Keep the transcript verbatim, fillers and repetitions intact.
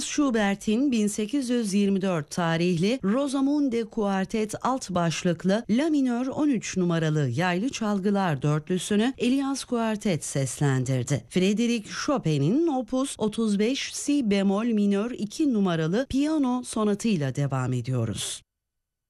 Franz Schubert'in bin sekiz yüz yirmi dört tarihli Rosamunde Kuartet alt başlıklı La minör on üç numaralı yaylı çalgılar dörtlüsünü Elias Kuartet seslendirdi. Frédéric Chopin'in Opus otuz beş Si bemol minör iki numaralı piyano sonatıyla devam ediyoruz.